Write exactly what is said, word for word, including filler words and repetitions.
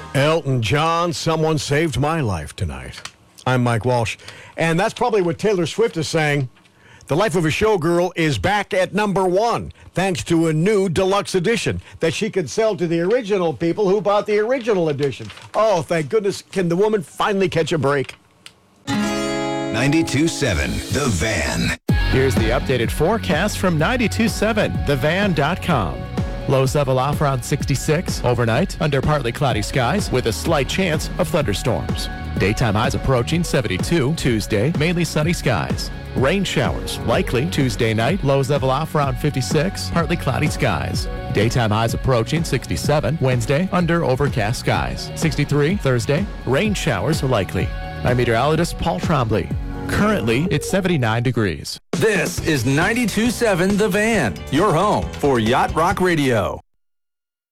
Elton John, Someone Saved My Life tonight. I'm Mike Walsh. And that's probably what Taylor Swift is saying. The Life of a Showgirl is back at number one, thanks to a new deluxe edition that she could sell to the original people who bought the original edition. Oh, thank goodness. Can the woman finally catch a break? ninety-two point seven The Van. Here's the updated forecast from ninety-two point seven the van dot com. Lows level off around sixty-six. Overnight, under partly cloudy skies with a slight chance of thunderstorms. Daytime highs approaching seventy-two. Tuesday, mainly sunny skies. Rain showers likely Tuesday night. Lows level off around fifty-six. Partly cloudy skies. Daytime highs approaching sixty-seven. Wednesday, under overcast skies. sixty-three. Thursday, rain showers likely. I'm meteorologist Paul Trombley. Currently, it's seventy-nine degrees. This is ninety-two point seven The Van, your home for Yacht Rock Radio.